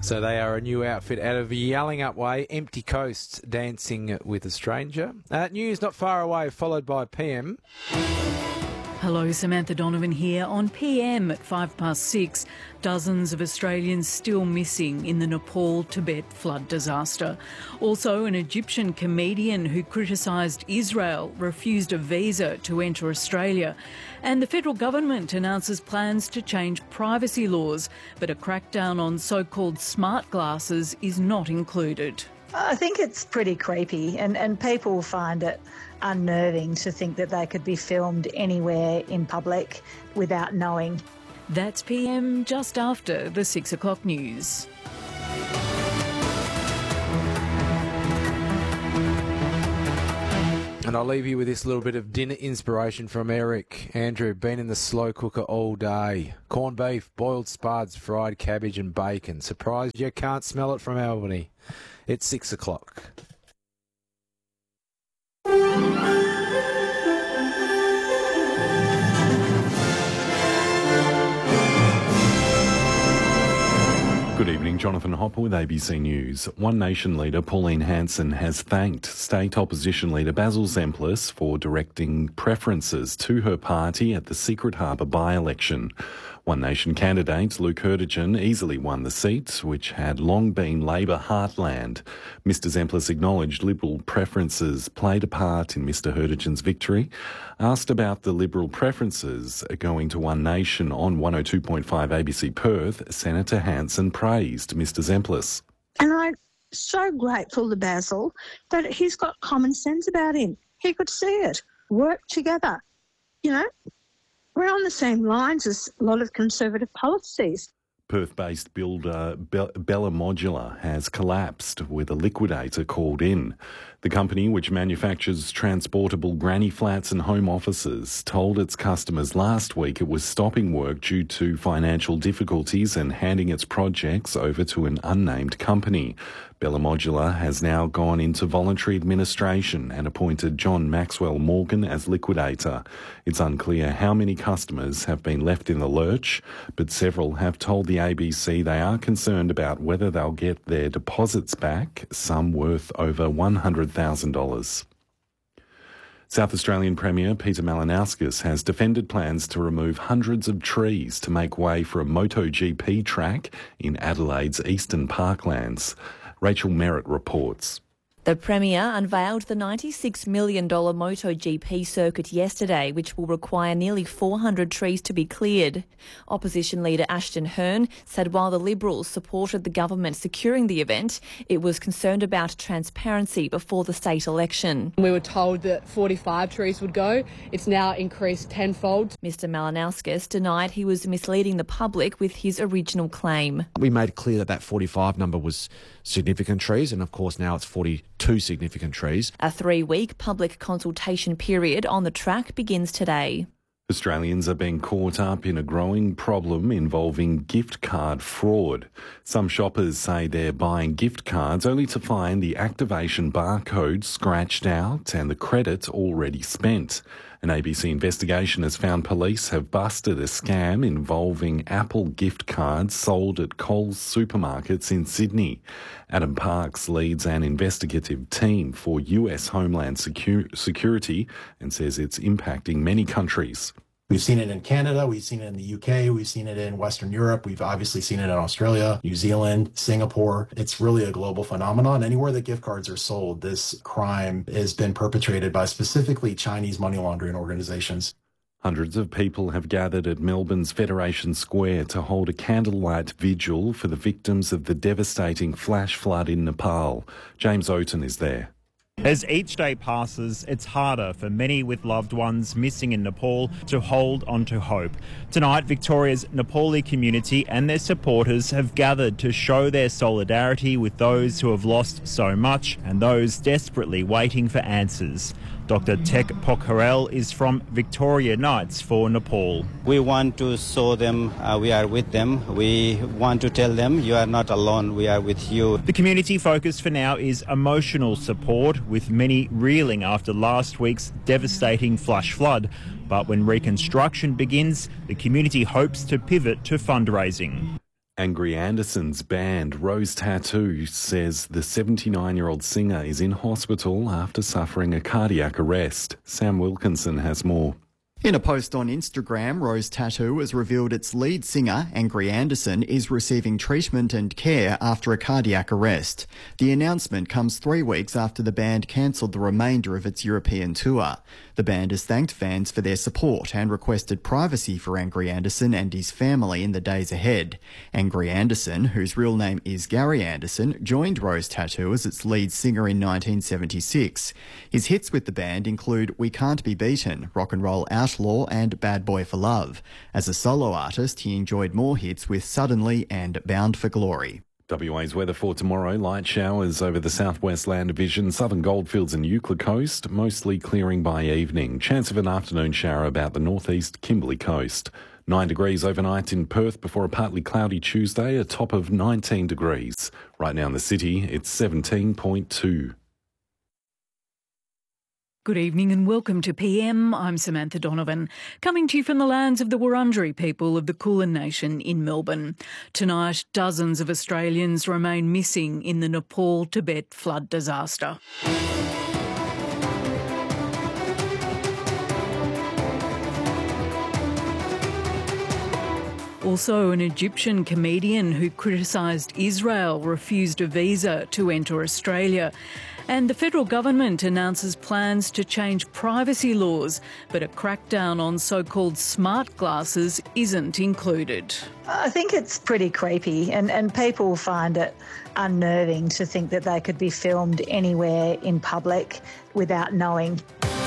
So they are a new outfit out of Yallingup Way, Empty Coast, Dancing with a Stranger. News not far away, followed by PM. Hello, Samantha Donovan here. On PM at 6:05, dozens of Australians still missing in the Nepal-Tibet flood disaster. Also, an Egyptian comedian who criticised Israel refused a visa to enter Australia. And the federal government announces plans to change privacy laws, but a crackdown on so-called smart glasses is not included. I think it's pretty creepy and people find it unnerving to think that they could be filmed anywhere in public without knowing. That's PM just after the 6 o'clock news. And I'll leave you with this little bit of dinner inspiration from Eric. Andrew, been in the slow cooker all day. Corned beef, boiled spuds, fried cabbage and bacon. Surprised you can't smell it from Albany. It's 6 o'clock. Good evening, Jonathan Hopper with ABC News. One Nation leader Pauline Hanson has thanked state opposition leader Basil Zemplis for directing preferences to her party at the Secret Harbour by-election. One Nation candidate Luke Hurdigen easily won the seat, which had long been Labor heartland. Mr Zemplis acknowledged Liberal preferences played a part in Mr Hurdigen's victory. Asked about the Liberal preferences going to One Nation on 102.5 ABC Perth, Senator Hanson praised Mr Zemplis. And I'm so grateful to Basil that he's got common sense about him. He could see it, work together, you know. We're on the same lines as a lot of Conservative policies. Perth-based builder Bella Modular has collapsed with a liquidator called in. The company, which manufactures transportable granny flats and home offices, told its customers last week it was stopping work due to financial difficulties and handing its projects over to an unnamed company. Bella Modular has now gone into voluntary administration and appointed John Maxwell Morgan as liquidator. It's unclear how many customers have been left in the lurch, but several have told the ABC they are concerned about whether they'll get their deposits back, some worth over $100,000. South Australian Premier Peter Malinauskas has defended plans to remove hundreds of trees to make way for a MotoGP track in Adelaide's eastern parklands. Rachel Merritt reports. The Premier unveiled the $96 million MotoGP circuit yesterday, which will require nearly 400 trees to be cleared. Opposition leader Ashton Hearn said while the Liberals supported the government securing the event, it was concerned about transparency before the state election. We were told that 45 trees would go. It's now increased tenfold. Mr Malinauskas denied he was misleading the public with his original claim. We made clear that 45 number was significant trees, and of course now it's 42 significant trees. A 3-week public consultation period on the track begins today. Australians are being caught up in a growing problem involving gift card fraud. Some shoppers say they're buying gift cards only to find the activation barcode scratched out and the credit already spent. An ABC investigation has found police have busted a scam involving Apple gift cards sold at Coles supermarkets in Sydney. Adam Parks leads an investigative team for US Homeland Security and says it's impacting many countries. We've seen it in Canada, we've seen it in the UK, we've seen it in Western Europe, we've obviously seen it in Australia, New Zealand, Singapore. It's really a global phenomenon. Anywhere that gift cards are sold, this crime has been perpetrated by specifically Chinese money laundering organizations. Hundreds of people have gathered at Melbourne's Federation Square to hold a candlelight vigil for the victims of the devastating flash flood in Nepal. James Oaten is there. As each day passes, it's harder for many with loved ones missing in Nepal to hold on to hope. Tonight, Victoria's Nepali community and their supporters have gathered to show their solidarity with those who have lost so much and those desperately waiting for answers. Dr. Tek Pokharel is from Victoria Knights for Nepal. We want to show them we are with them. We want to tell them you are not alone, we are with you. The community focus for now is emotional support, with many reeling after last week's devastating flash flood. But when reconstruction begins, the community hopes to pivot to fundraising. Angry Anderson's band, Rose Tattoo, says the 79-year-old singer is in hospital after suffering a cardiac arrest. Sam Wilkinson has more. In a post on Instagram, Rose Tattoo has revealed its lead singer, Angry Anderson, is receiving treatment and care after a cardiac arrest. The announcement comes 3 weeks after the band cancelled the remainder of its European tour. The band has thanked fans for their support and requested privacy for Angry Anderson and his family in the days ahead. Angry Anderson, whose real name is Gary Anderson, joined Rose Tattoo as its lead singer in 1976. His hits with the band include We Can't Be Beaten, Rock and Roll Outlaw and Bad Boy for Love. As a solo artist, he enjoyed more hits with Suddenly and Bound for Glory. WA's weather for tomorrow, light showers over the southwest land division, southern Goldfields and Euclid coast, mostly clearing by evening. Chance of an afternoon shower about the northeast Kimberley coast. 9 degrees overnight in Perth before a partly cloudy Tuesday, a top of 19 degrees. Right now in the city, it's 17.2. Good evening and welcome to PM. I'm Samantha Donovan, coming to you from the lands of the Wurundjeri people of the Kulin Nation in Melbourne. Tonight, dozens of Australians remain missing in the Nepal-Tibet flood disaster. Also, an Egyptian comedian who criticised Israel refused a visa to enter Australia. And the federal government announces plans to change privacy laws, but a crackdown on so-called smart glasses isn't included. I think it's pretty creepy and people find it unnerving to think that they could be filmed anywhere in public without knowing.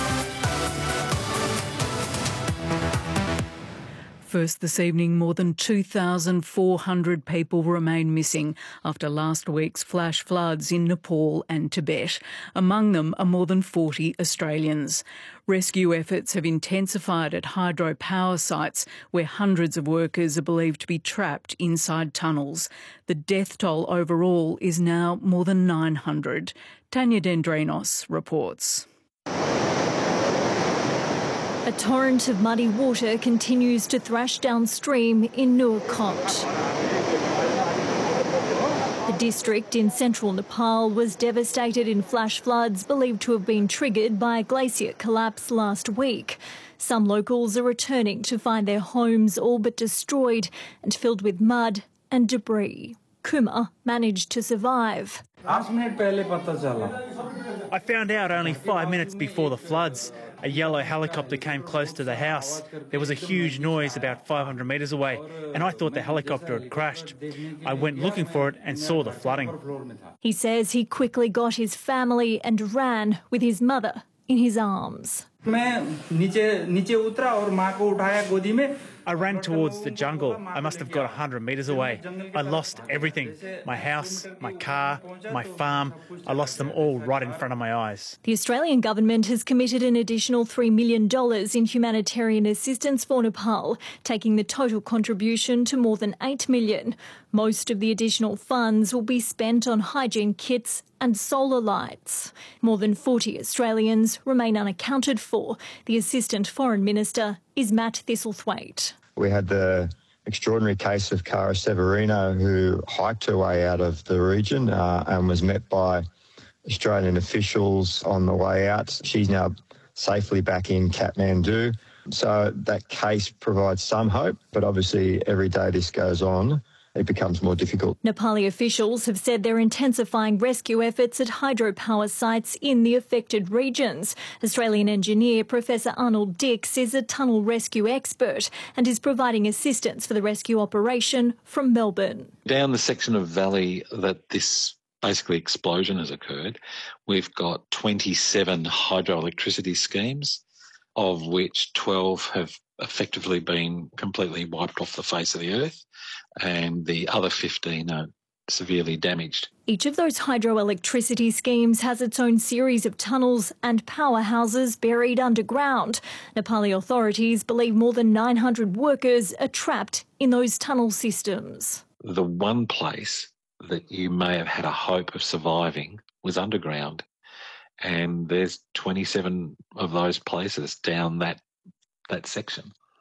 First this evening, more than 2,400 people remain missing after last week's flash floods in Nepal and Tibet. Among them are more than 40 Australians. Rescue efforts have intensified at hydropower sites where hundreds of workers are believed to be trapped inside tunnels. The death toll overall is now more than 900. Tanya Dendrinos reports. A torrent of muddy water continues to thrash downstream in Nuwakot. The district in central Nepal was devastated in flash floods believed to have been triggered by a glacier collapse last week. Some locals are returning to find their homes all but destroyed and filled with mud and debris. Kumar managed to survive. I found out only 5 minutes before the floods. A yellow helicopter came close to the house. There was a huge noise about 500 metres away, and I thought the helicopter had crashed. I went looking for it and saw the flooding. He says he quickly got his family and ran with his mother in his arms. I ran towards the jungle. I must have got 100 metres away. I lost everything. My house, my car, my farm. I lost them all right in front of my eyes. The Australian government has committed an additional $3 million in humanitarian assistance for Nepal, taking the total contribution to more than $8 million. Most of the additional funds will be spent on hygiene kits and solar lights. More than 40 Australians remain unaccounted for. The Assistant Foreign Minister is Matt Thistlethwaite. We had the extraordinary case of Cara Severino, who hiked her way out of the region and was met by Australian officials on the way out. She's now safely back in Kathmandu. So that case provides some hope, but obviously every day this goes on, it becomes more difficult. Nepali officials have said they're intensifying rescue efforts at hydropower sites in the affected regions. Australian engineer Professor Arnold Dix is a tunnel rescue expert and is providing assistance for the rescue operation from Melbourne. Down the section of valley that this basically explosion has occurred, we've got 27 hydroelectricity schemes, of which 12 have effectively been completely wiped off the face of the earth, and the other 15 are severely damaged. Each of those hydroelectricity schemes has its own series of tunnels and powerhouses buried underground. Nepali authorities believe more than 900 workers are trapped in those tunnel systems. The one place that you may have had a hope of surviving was underground, and there's 27 of those places down that section.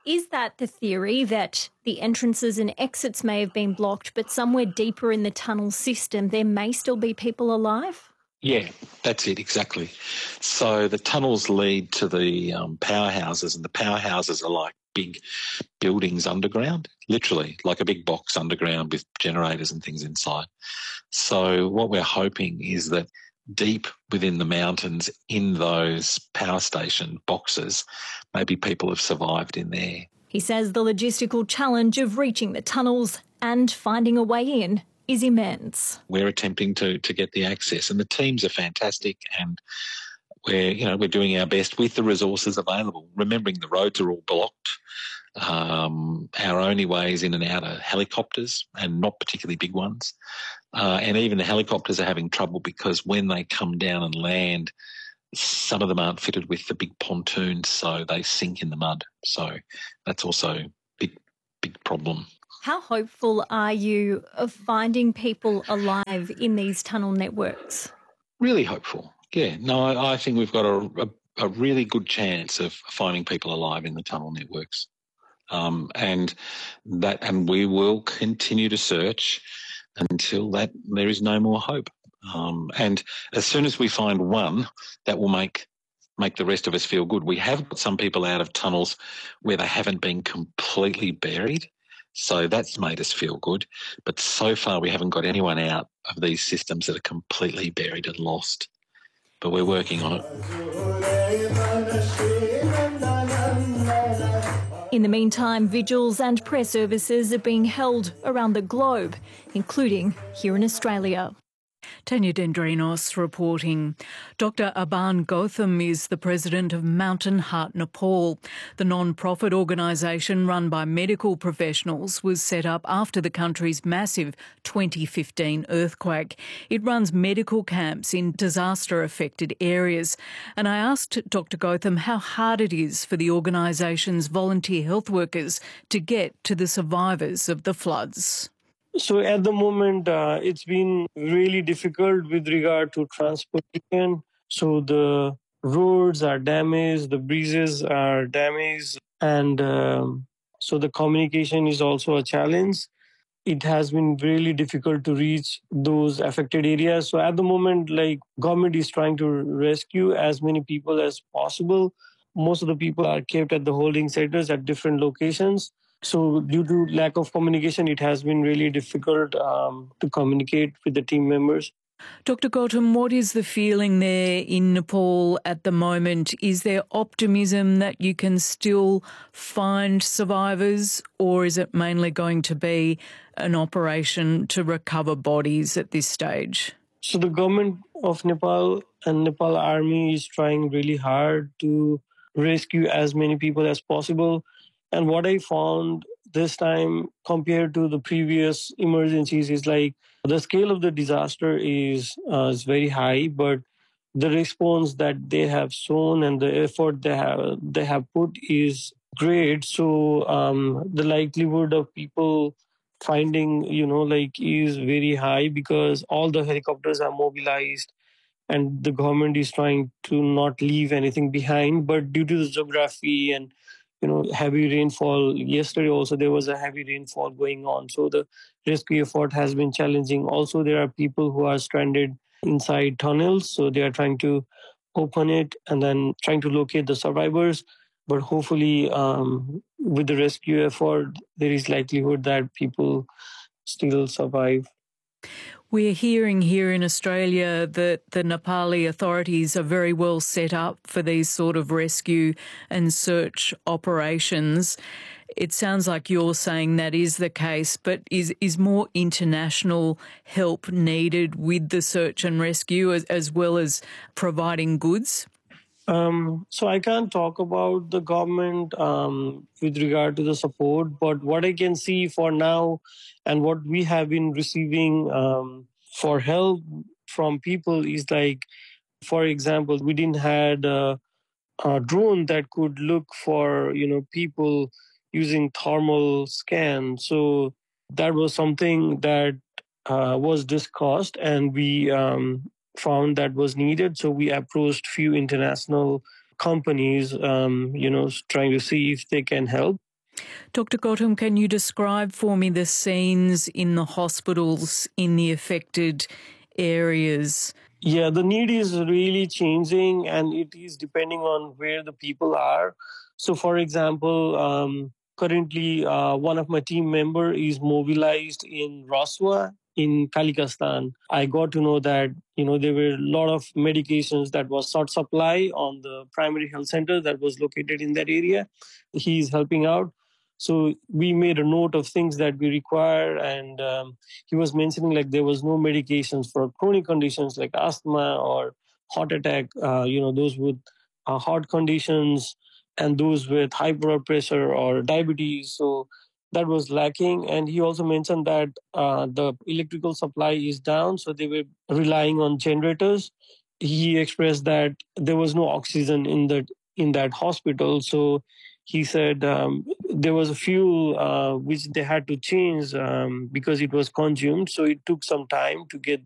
Is that the theory, that the entrances and exits may have been blocked, but somewhere deeper in the tunnel system there may still be people alive? Yeah, that's it, exactly. So the tunnels lead to the powerhouses, and the powerhouses are like big buildings underground, literally like a big box underground with generators and things inside. So what we're hoping is that deep within the mountains in those power station boxes, maybe people have survived in there. He says the logistical challenge of reaching the tunnels and finding a way in is immense. We're attempting to get the access, and the teams are fantastic, and we're doing our best with the resources available, remembering the roads are all blocked. Our only ways in and out are helicopters, and not particularly big ones. And even the helicopters are having trouble because when they come down and land, some of them aren't fitted with the big pontoons, so they sink in the mud. So that's also a big problem. How hopeful are you of finding people alive in these tunnel networks? Really hopeful. Yeah, no, I think we've got a really good chance of finding people alive in the tunnel networks. And we will continue to search until there is no more hope. And as soon as we find one, that will make the rest of us feel good. We have got some people out of tunnels where they haven't been completely buried, so that's made us feel good. But so far we haven't got anyone out of these systems that are completely buried and lost. But we're working on it. In the meantime, vigils and press services are being held around the globe, including here in Australia. Tanya Dendrinos reporting. Dr. Aban Gautam is the president of Mountain Heart Nepal. The non-profit organisation run by medical professionals was set up after the country's massive 2015 earthquake. It runs medical camps in disaster-affected areas. And I asked Dr. Gautam how hard it is for the organisation's volunteer health workers to get to the survivors of the floods. So at the moment, it's been really difficult with regard to transportation. So the roads are damaged, the bridges are damaged, and so the communication is also a challenge. It has been really difficult to reach those affected areas. So at the moment, government is trying to rescue as many people as possible. Most of the people are kept at the holding centers at different locations. So due to lack of communication, it has been really difficult to communicate with the team members. Dr. Gautam, what is the feeling there in Nepal at the moment? Is there optimism that you can still find survivors, or is it mainly going to be an operation to recover bodies at this stage? So the government of Nepal and Nepal Army is trying really hard to rescue as many people as possible. And what I found this time compared to the previous emergencies is the scale of the disaster is very high, but the response that they have shown and the effort they have put is great. So the likelihood of people finding, is very high because all the helicopters are mobilized and the government is trying to not leave anything behind. But due to the geography and heavy rainfall. Yesterday also there was a heavy rainfall going on. So the rescue effort has been challenging. Also, there are people who are stranded inside tunnels. So they are trying to open it and then trying to locate the survivors. But hopefully with the rescue effort, there is likelihood that people still survive. We're hearing here in Australia that the Nepali authorities are very well set up for these sort of rescue and search operations. It sounds like you're saying that is the case, but is more international help needed with the search and rescue as well as providing goods? So I can't talk about the government with regard to the support, but what I can see for now and what we have been receiving for help from people is for example, we didn't had a drone that could look for, people using thermal scan. So that was something that was discussed and we found that was needed. So we approached few international companies, trying to see if they can help. Dr. Gautam, can you describe for me the scenes in the hospitals in the affected areas? Yeah, the need is really changing, and it is depending on where the people are. So, for example, currently one of my team member is mobilized in Raswa in Kalikastan. I got to know that, there were a lot of medications that was short supply on the primary health center that was located in that area. He is helping out. So we made a note of things that we require, and he was mentioning like there was no medications for chronic conditions like asthma or heart attack, those with heart conditions and those with high blood pressure or diabetes. So that was lacking. And he also mentioned that the electrical supply is down, so they were relying on generators. He expressed that there was no oxygen in that hospital. So he said there was a fuel which they had to change because it was consumed. So it took some time to get